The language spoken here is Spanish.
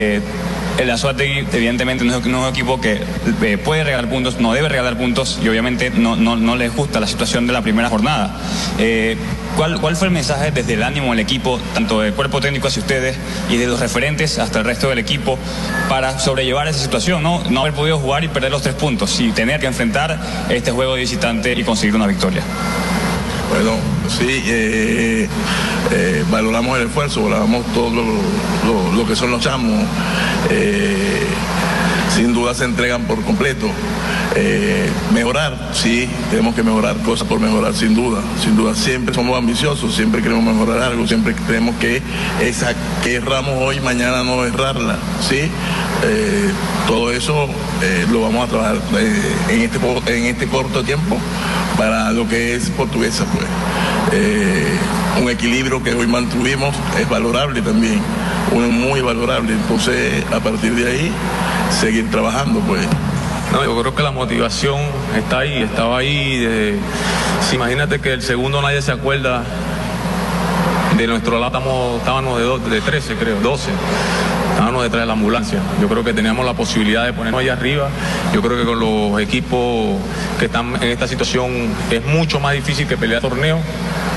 El Anzoátegui evidentemente no es un equipo que puede regalar puntos, no debe regalar puntos y obviamente no les gusta la situación de la primera jornada. ¿Cuál fue el mensaje desde el ánimo del equipo, tanto del cuerpo técnico hacia ustedes y de los referentes hasta el resto del equipo, para sobrellevar esa situación, no haber podido jugar y perder los 3 puntos y tener que enfrentar este juego de visitante y conseguir una victoria? Bueno, sí, valoramos el esfuerzo, valoramos todo lo que son los chamos. Sin duda se entregan por completo. Mejorar, sí, tenemos que mejorar cosas por mejorar, sin duda. Siempre somos ambiciosos, siempre queremos mejorar algo, siempre creemos que esa que erramos hoy, mañana no errarla, ¿sí? Todo eso lo vamos a trabajar en este corto tiempo para lo que es Portuguesa, pues. Un equilibrio que hoy mantuvimos es valorable también, muy valorable. Entonces, a partir de ahí, seguir trabajando, pues. No, yo creo que la motivación está ahí, estaba ahí. Imagínate que el segundo nadie se acuerda. De nuestro lado estábamos de 13, creo, 12. Estábamos detrás de la ambulancia. Yo creo que teníamos la posibilidad de ponernos allá arriba. Yo creo que con los equipos que están en esta situación es mucho más difícil que pelear torneo.